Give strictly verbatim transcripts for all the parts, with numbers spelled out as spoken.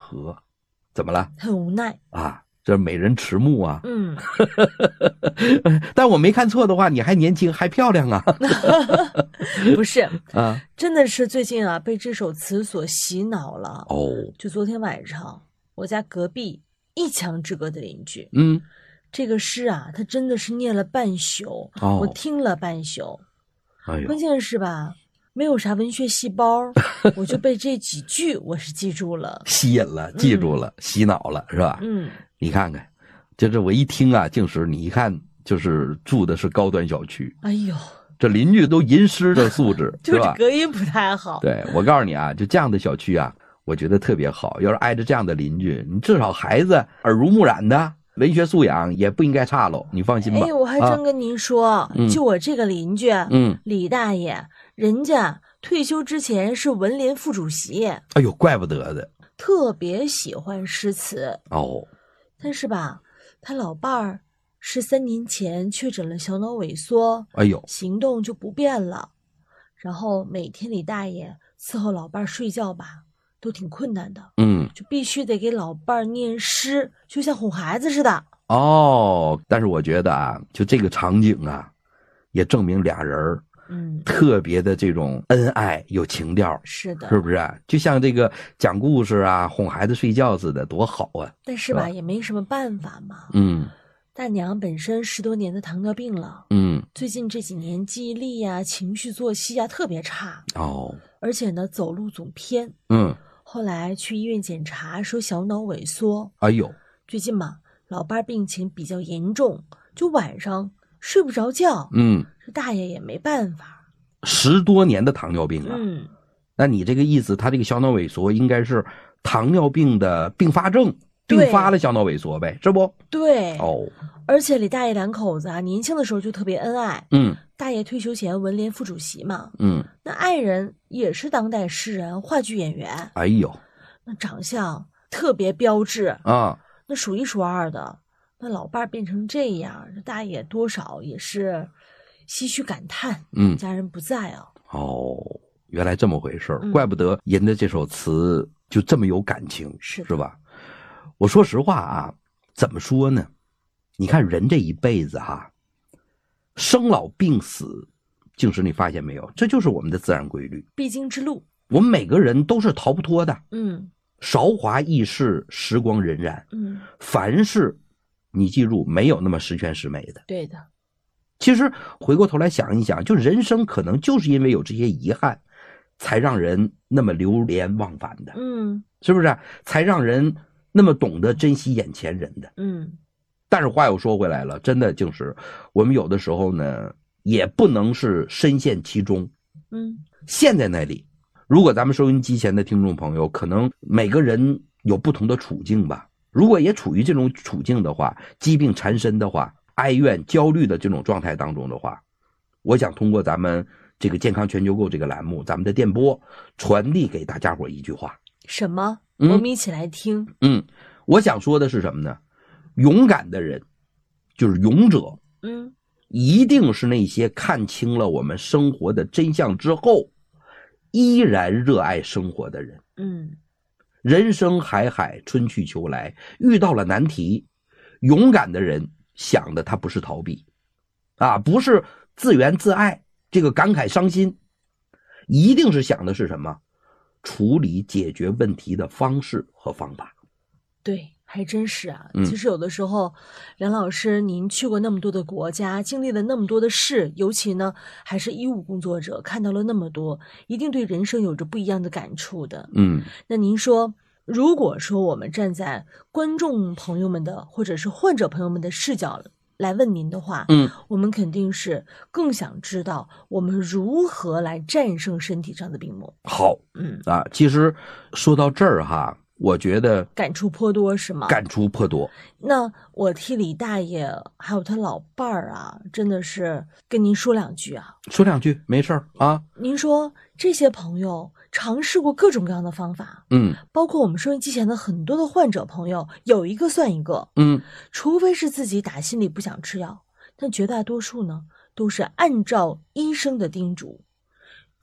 何，怎么了？ 很无奈啊，这美人迟暮啊。 嗯， 但我没看错的话，你还年轻还漂亮啊。 不是啊， 真的是最近啊被这首词所洗脑了。 哦， 就昨天晚上我家隔壁一墙之隔的邻居， 嗯， 这个诗啊他真的是念了半宿、 哦、 我听了半宿。 哎呦， 关键是吧没有啥文学细胞我就被这几句我是记住了， 吸引了，记住了、嗯、洗脑了，是吧？ 嗯， 你看看，就是我一听啊，静时你一看就是住的是高端小区， 哎呦， 这邻居都吟诗的素质就是隔音不太好。 对，我告诉你啊，就这样的小区啊，我觉得特别好。要是挨着这样的邻居，你至少孩子耳濡目染的文学素养也不应该差喽，你放心吧。 哎，我还真跟您说、啊嗯、就我这个邻居嗯， 李大爷，人家退休之前是文联副主席。 哎呦，怪不得的， 特别喜欢诗词哦。 但是吧他老伴儿是三年前确诊了小脑萎缩， 哎呦， 行动就不便了，然后每天李大爷伺候老伴儿睡觉吧都挺困难的， 嗯， 就必须得给老伴儿念诗，就像哄孩子似的。 哦，但是我觉得啊，就这个场景啊，也证明俩人嗯，特别的这种恩爱有情调， 是的， 是不是？就像这个讲故事啊，哄孩子睡觉似的，多好啊！ 但是吧，是吧也没什么办法嘛。 嗯， 大娘本身十多年的糖尿病了， 嗯， 最近这几年记忆力呀、情绪作息呀特别差哦， 而且呢走路总偏， 嗯， 后来去医院检查说小脑萎缩。 哎呦， 最近嘛，老伴病情比较严重，就晚上睡不着觉， 嗯， 这大爷也没办法。 十多年的糖尿病啊， 嗯， 那你这个意思，他这个小脑萎缩应该是糖尿病的并发症，并发了小脑萎缩呗，是不？ 对， 哦， 而且李大爷两口子啊，年轻的时候就特别恩爱。 嗯， 大爷退休前文联副主席嘛， 嗯， 那爱人也是当代诗人、话剧演员。 哎呦， 那长相特别标致啊， 那数一数二的。那老伴变成这样，这大爷多少也是唏嘘感叹， 嗯， 家人不在啊。 哦，原来这么回事、 嗯、 怪不得吟的这首词就这么有感情， 是是吧？我说实话啊，怎么说呢？你看人这一辈子哈，生老病死，静时你发现没有？这就是我们的自然规律， 必经之路。 我们每个人都是逃不脱的。 嗯， 韶华易逝，时光荏苒。 嗯， 凡事你记住，没有那么十全十美的。 对的。 其实回过头来想一想，就人生可能就是因为有这些遗憾，才让人那么流连忘返的。 嗯， 是不是？才让人那么懂得珍惜眼前人的。 嗯， 但是话又说回来了，真的就是我们有的时候呢，也不能是深陷其中。 嗯， 陷在那里。如果咱们收音机前的听众朋友，可能每个人有不同的处境吧。如果也处于这种处境的话，疾病缠身的话，哀怨焦虑的这种状态当中的话，我想通过咱们这个健康全球购这个栏目，咱们的电波传递给大家伙一句话。 什么？ 嗯、 我们一起来听。 嗯，我想说的是什么呢？勇敢的人，就是勇者。 嗯， 一定是那些看清了我们生活的真相之后，依然热爱生活的人。 嗯， 人生海海，春去秋来，遇到了难题，勇敢的人想的他不是逃避，啊，不是自怨自艾，这个感慨伤心，一定是想的是什么？处理解决问题的方式和方法。 对，还真是啊。 嗯、 其实有的时候，梁老师您去过那么多的国家，经历了那么多的事，尤其呢还是医务工作者，看到了那么多，一定对人生有着不一样的感触的。 嗯， 那您说，如果说我们站在观众朋友们的或者是患者朋友们的视角来问您的话， 嗯， 我们肯定是更想知道我们如何来战胜身体上的病魔。 好， 嗯啊，其实说到这儿哈，我觉得感触颇多，是吗？ 感触颇多。 那我替李大爷还有他老伴儿啊，真的是跟您说两句啊。 说两句没事儿啊。 您说这些朋友尝试过各种各样的方法， 嗯， 包括我们收音机前的很多的患者朋友，有一个算一个， 嗯， 除非是自己打心里不想吃药，但绝大多数呢都是按照医生的叮嘱，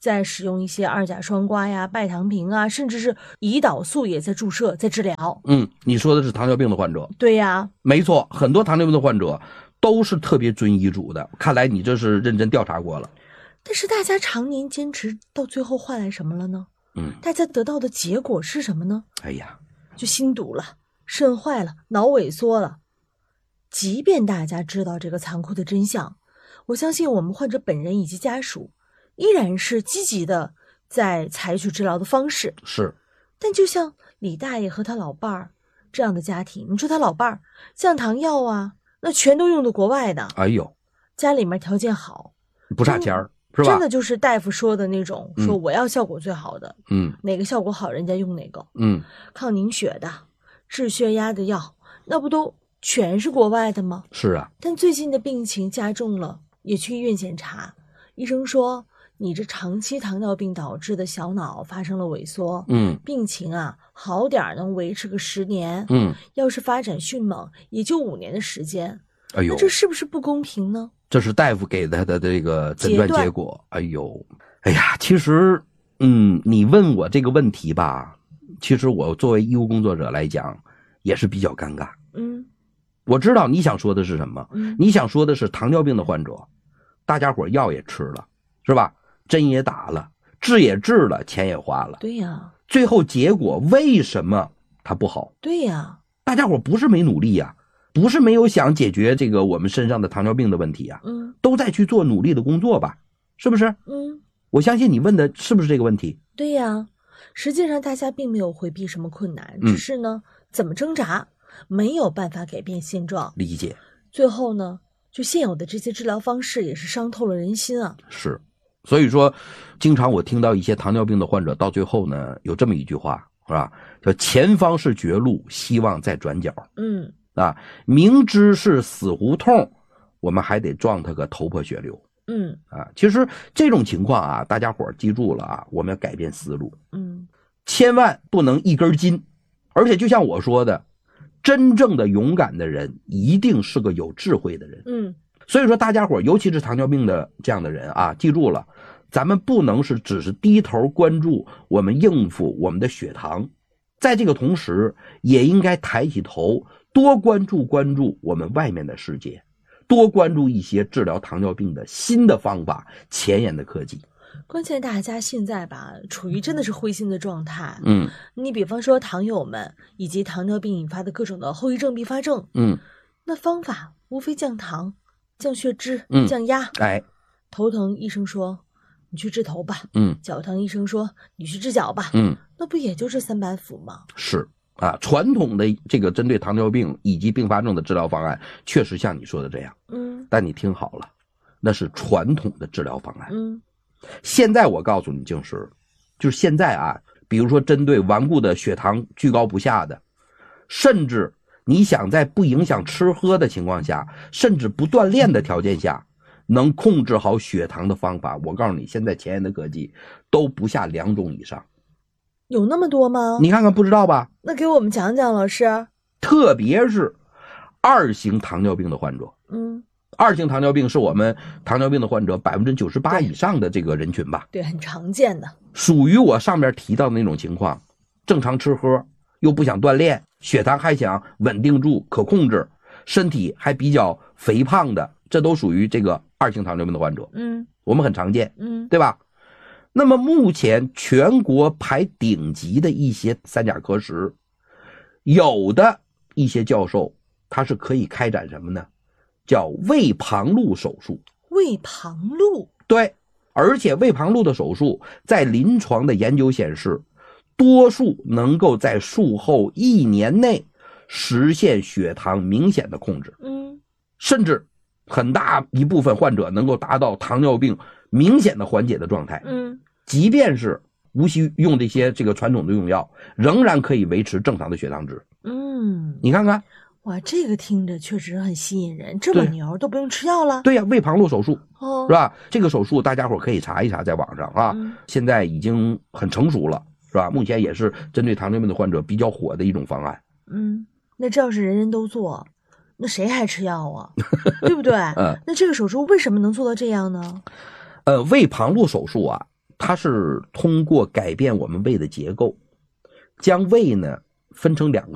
在使用一些二甲双胍呀、拜糖平啊，甚至是胰岛素也在注射，在治疗。 嗯，你说的是糖尿病的患者。 对呀， 没错，很多糖尿病的患者都是特别遵医嘱的，看来你这是认真调查过了。 但是大家常年坚持，到最后换来什么了呢？ 嗯， 大家得到的结果是什么呢？ 哎呀， 就心堵了，肾坏了，脑萎缩了。即便大家知道这个残酷的真相，我相信我们患者本人以及家属依然是积极的在采取治疗的方式。 是， 但就像李大爷和他老伴儿这样的家庭，你说他老伴儿降糖药啊，那全都用的国外的， 哎呦， 家里面条件好， 不差钱儿，是吧？ 真的就是大夫说的那种， 嗯说我要效果最好的， 嗯哪个效果好人家用哪个， 嗯， 抗凝血的、治血压的药，那不都全是国外的吗？ 是啊， 但最近的病情加重了，也去医院检查，医生说你这长期糖尿病导致的小脑发生了萎缩， 嗯病情啊好点儿能维持个十年， 嗯， 要是发展迅猛，也就五年的时间。 哎呦， 那这是不是不公平呢？ 这是大夫给他的这个诊断阶段结果。哎呦，哎呀，其实，嗯，你问我这个问题吧，其实我作为医务工作者来讲，也是比较尴尬。 嗯我知道你想说的是什么， 嗯你想说的是糖尿病的患者，大家伙药也吃了，是吧？针也打了，治也治了，钱也花了， 对呀， 最后结果为什么它不好？ 对呀， 大家伙不是没努力呀、不是没有想解决这个我们身上的糖尿病的问题呀、 嗯都在去做努力的工作吧，是不是？ 嗯， 我相信你问的是不是这个问题？ 对呀。实际上大家并没有回避什么困难， 嗯只是呢怎么挣扎，没有办法改变现状。 理解， 最后呢，就现有的这些治疗方式也是伤透了人心啊。 是。所以说，经常我听到一些糖尿病的患者到最后呢，有这么一句话，是吧？叫前方是绝路，希望在转角。 嗯啊，明知是死胡同，我们还得撞他个头破血流嗯啊！其实这种情况啊，大家伙儿记住了啊，我们要改变思路， 嗯千万不能一根筋。而且就像我说的，真正的勇敢的人一定是个有智慧的人。 嗯所以说，大家伙儿，尤其是糖尿病的这样的人啊，记住了，咱们不能是只是低头关注我们应付我们的血糖，在这个同时，也应该抬起头，多关注关注我们外面的世界，多关注一些治疗糖尿病的新的方法、前沿的科技。 关键大家现在吧，处于真的是灰心的状态。 嗯你比方说糖友们以及糖尿病引发的各种的后遗症并发症， 嗯， 那方法无非降糖、降血脂、 嗯降压。 哎， 头疼医生说你去治头吧， 嗯脚疼医生说你去治脚吧， 嗯， 那不也就这三板斧吗？ 是啊，传统的这个针对糖尿病以及并发症的治疗方案，确实像你说的这样。 嗯但你听好了，那是传统的治疗方案。 嗯现在我告诉你，静石，就是现在啊，比如说针对顽固的血糖居高不下的，甚至你想在不影响吃喝的情况下，甚至不锻炼的条件下，能控制好血糖的方法，我告诉你，现在前沿的科技都不下两种以上。 有那么多吗？ 你看看，不知道吧？ 那给我们讲讲，老师。 特别是二型糖尿病的患者， 嗯， 二型糖尿病是我们糖尿病的患者百分之九十八以上的这个人群吧， 对，很常见的。 属于我上面提到的那种情况，正常吃喝又不想锻炼，血糖还想稳定住可控制，身体还比较肥胖的，这都属于这个二型糖尿病的患者， 嗯我们很常见， 嗯对吧？那么目前全国排顶级的一些三甲科室，有的一些教授他是可以开展什么呢？叫胃旁路手术。 胃旁路。 对，而且胃旁路的手术在临床的研究显示，多数能够在术后一年内实现血糖明显的控制， 嗯甚至很大一部分患者能够达到糖尿病明显的缓解的状态。 嗯即便是无需用这些这个传统的用药，仍然可以维持正常的血糖值。 嗯， 你看看， 哇，这个听着确实很吸引人，这么对牛都不用吃药了。 对呀、胃旁路手术哦是，吧？这个手术大家伙可以查一查，在网上啊， 嗯现在已经很成熟了，是吧？目前也是针对糖尿病的患者比较火的一种方案。 嗯，那这要是人人都做，那谁还吃药啊？对不对？ 嗯， 那这个手术为什么能做到这样呢？ 呃，胃旁路手术啊， 它是通过改变我们胃的结构，将胃呢分成两个